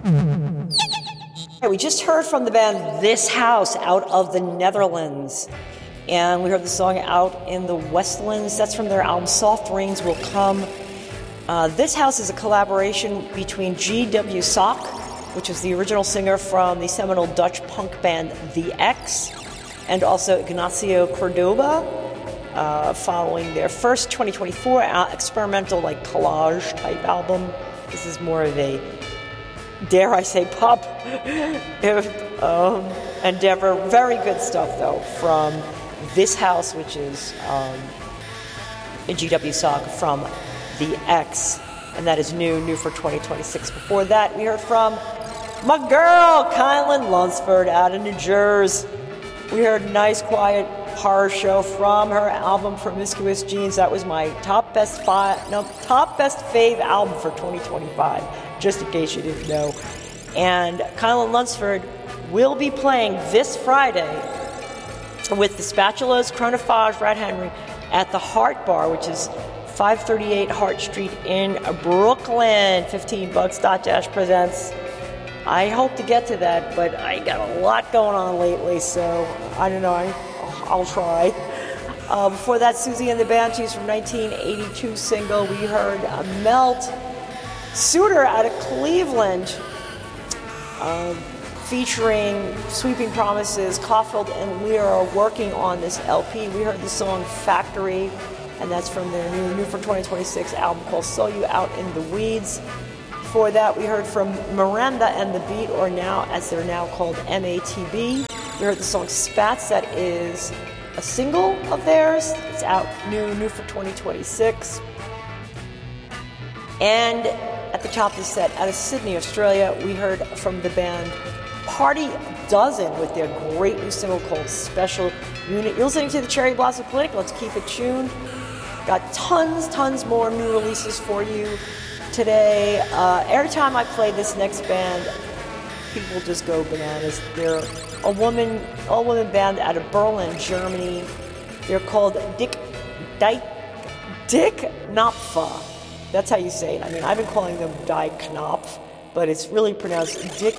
We just heard from the band This House out of the Netherlands. And we heard the song Out in the Westlands. That's from their album Soft Rains Will Come. This House is a collaboration between G.W. Sock, which is the original singer from the seminal Dutch punk band The X, and also Ignacio Cordoba, following their first 2024 experimental collage type album. This is more of a, dare I say, pop endeavor. Very good stuff, though, from This House, which is a G.W. Sock from The X, and that is new for 2026. Before that, we heard from my girl, Kylan Lunsford, out of New Jersey. We heard Nice Quiet Horror Show from her album Promiscuous Jeans. That was my top best fave album for 2025, just in case you didn't know. And Kylan Lunsford will be playing this Friday with the Spatulas, Chronophage, Rat Henry at the Heart Bar, which is 538 Hart Street in Brooklyn. $15. Dot Dash presents. I hope to get to that, but I got a lot going on lately, so I don't know. I'll try. Before that, Susie and the Banshees from 1982 single. We heard Melt. Suitor out of Cleveland, featuring Sweeping Promises. Caulfield and Lear are working on this LP. We heard the song Factory, and that's from their new for 2026 album called Saw You Out in the Weeds. Before that, we heard from Miranda and the Beat, or now, as they're now called, MATB. We heard the song Spats. That is a single of theirs. It's out new for 2026. And at the top of the set, out of Sydney, Australia, we heard from the band Party Dozen with their great new single called Special Unit. You're listening to the Cherry Blossom Clinic. Let's keep it tuned. Got tons more new releases for you today. Every time I play this next band, people just go bananas. They're all-woman band out of Berlin, Germany. They're called Dick Knopfer. That's how you say it. I mean, I've been calling them Die Knopf, but it's really pronounced Dick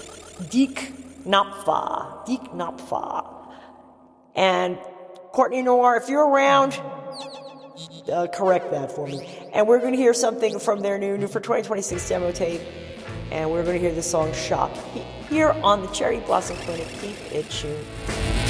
Knopfer. And Courtney Noir, if you're around, correct that for me. And we're going to hear something from their new for 2026 demo tape, and we're going to hear the song Shop here on the Cherry Blossom Clinic. Keep it tuned.